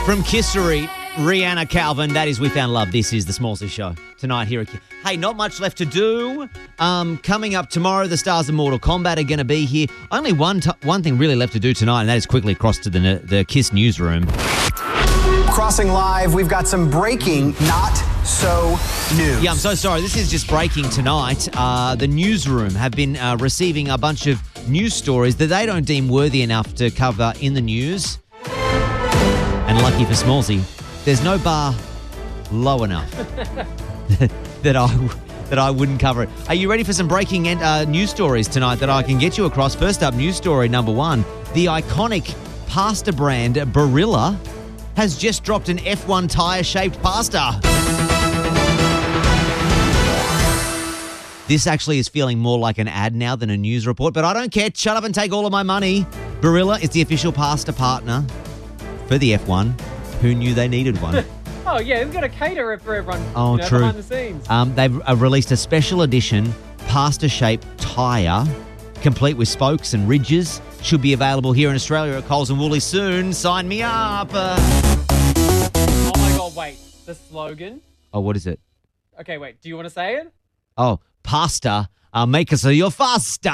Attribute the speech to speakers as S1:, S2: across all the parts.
S1: From Kissery, Rihanna Calvin, that is We Found Love. This is the Smallsy Show. Tonight here at Hey, not much left to do. Coming up tomorrow, the stars of Mortal Kombat are going to be here. Only one thing really left to do tonight, and that is quickly across to the Kiss newsroom.
S2: Crossing live, we've got some breaking, not so news.
S1: Yeah, I'm so sorry. This is just breaking tonight. The newsroom have been receiving a bunch of news stories that they don't deem worthy enough to cover in the news. And lucky for Smallsy, there's no bar low enough that I wouldn't cover it. Are you ready for some breaking news stories tonight that I can get you across? First up, news story number one. The iconic pasta brand Barilla has just dropped an F1 tyre-shaped pasta. This actually is feeling more like an ad now than a news report, but I don't care. Shut up and take all of my money. Barilla is the official pasta partner for the F1. Who knew they needed one?
S3: Oh, yeah, we've got to cater it for everyone
S1: True.
S3: behind the scenes.
S1: They've released a special edition pasta-shaped tyre, complete with spokes and ridges. Should be available here in Australia at Coles and Woolies soon. Sign me up.
S3: Oh, my God, wait. The slogan?
S1: Oh, what is it?
S3: Okay, wait. Do you want to say it?
S1: Oh, pasta. Make us your faster.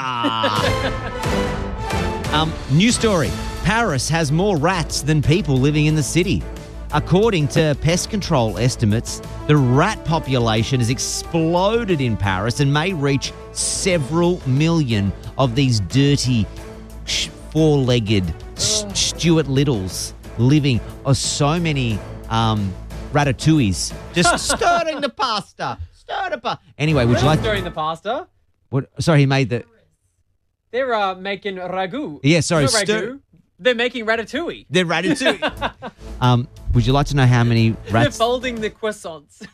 S1: News story. Paris has more rats than people living in the city. According to pest control estimates, the rat population has exploded in Paris and may reach several million of these dirty, four-legged Stuart Littles living. Oh, so many ratatouilles just stirring the pasta. Anyway, would you like
S3: Stirring the pasta?
S1: What? Sorry, he made the...
S3: They're making ragu.
S1: Yeah, sorry.
S3: Not ragu. They're making ratatouille.
S1: They're ratatouille. Would you like to know how many rats...
S3: They're folding the croissants.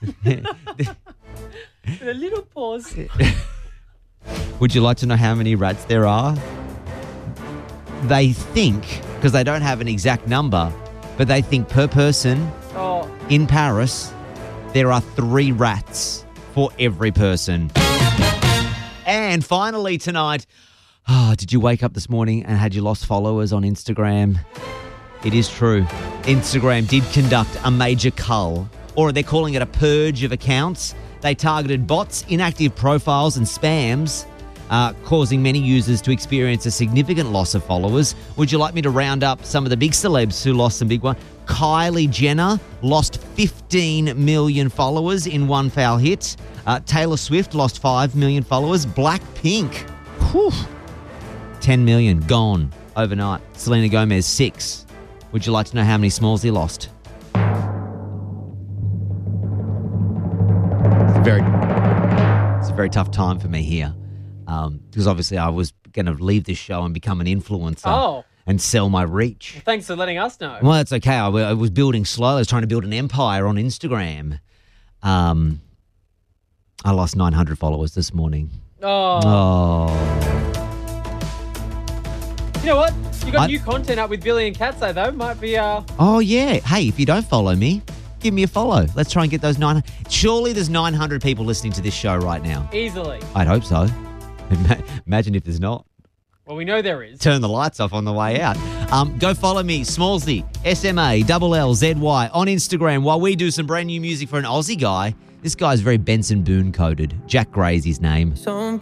S3: The little paws.
S1: Would you like to know how many rats there are? They think, because they don't have an exact number, but they think per person in Paris, there are 3 rats for every person. And finally tonight... did you wake up this morning and had you lost followers on Instagram? It is true. Instagram did conduct a major cull, or they're calling it a purge of accounts. They targeted bots, inactive profiles and spams, causing many users to experience a significant loss of followers. Would you like me to round up some of the big celebs who lost some big ones? Kylie Jenner lost 15 million followers in one foul hit. Taylor Swift lost 5 million followers. Blackpink, 10 million gone overnight. Selena Gomez, 6. Would you like to know how many Smallsy lost? It's a very tough time for me here, because obviously I was going to leave this show and become an influencer and sell my reach.
S3: Well, thanks for letting us know.
S1: Well, that's okay. I was building slowly. I was trying to build an empire on Instagram. I lost 900 followers this morning. Oh.
S3: You know what? You got new content up with Billy and Katso, though. Might be...
S1: Oh, yeah. Hey, if you don't follow me, give me a follow. Let's try and get those 900. Surely there's 900 people listening to this show right now.
S3: Easily.
S1: I'd hope so. Imagine if there's not.
S3: Well, we know there is.
S1: Turn the lights off on the way out. Go follow me, Smallsy, SMALLZY, on Instagram while we do some brand new music for an Aussie guy. This guy's very Benson Boone coded. Jack Gray's his name.